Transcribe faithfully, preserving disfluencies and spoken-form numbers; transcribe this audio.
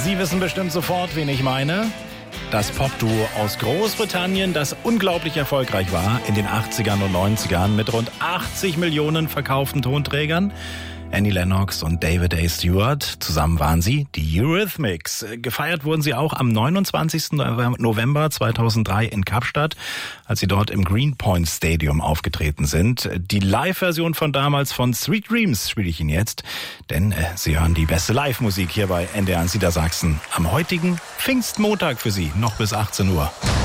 Sie wissen bestimmt sofort, wen ich meine. Das Popduo aus Großbritannien, das unglaublich erfolgreich war in den achtzigern und neunzigern mit rund achtzig Millionen verkauften Tonträgern. Annie Lennox und David A. Stewart. Zusammen waren sie die Eurythmics. Gefeiert wurden sie auch am neunundzwanzigsten November zweitausenddrei in Kapstadt, als sie dort im Greenpoint Stadium aufgetreten sind. Die Live-Version von damals von Sweet Dreams spiele ich Ihnen jetzt, denn äh, Sie hören die beste Live-Musik hier bei N D R Niedersachsen am heutigen Pfingstmontag für Sie, noch bis achtzehn Uhr.